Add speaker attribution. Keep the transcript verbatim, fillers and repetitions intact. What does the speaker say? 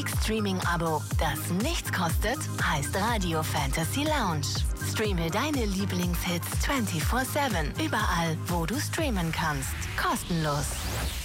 Speaker 1: Streaming-Abo, das nichts kostet, heißt Radio Fantasy Lounge. Streame deine Lieblingshits vierundzwanzig sieben, überall, wo du streamen kannst. Kostenlos.